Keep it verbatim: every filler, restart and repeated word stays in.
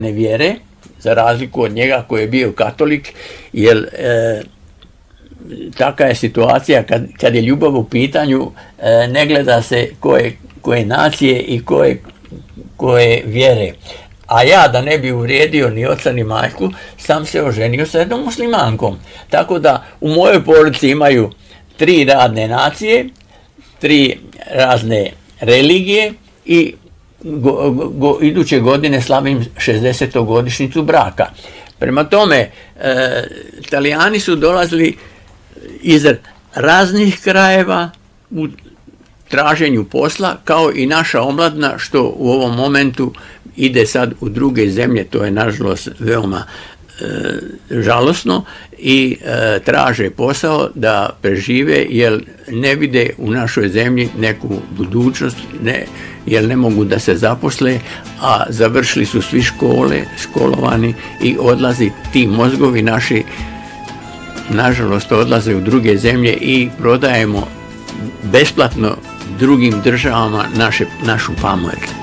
vjere, za razliku od njega koji je bio katolik, jer e, taka je situacija kad, kad je ljubav u pitanju, e, ne gleda se koje, koje nacije i koje, koje vjere. A ja, da ne bi uvrijedio ni oca ni majku, sam se oženio sa jednom muslimankom. Tako da u mojoj porodici imaju tri radne nacije, tri razne religije i Go, go, iduće godine slavim šezdesetu godišnjicu braka. Prema tome, e, Italijani su dolazili iz raznih krajeva u traženju posla, kao i naša omladina, što u ovom momentu ide sad u druge zemlje, to je nažalost veoma e, žalosno, i e, traže posao da prežive, jer ne vide u našoj zemlji neku budućnost, ne, jer ne mogu da se zaposle, a završili su svi škole, školovani, i odlazi ti mozgovi naši, nažalost odlaze u druge zemlje i prodajemo besplatno drugim državama naše, našu pamet.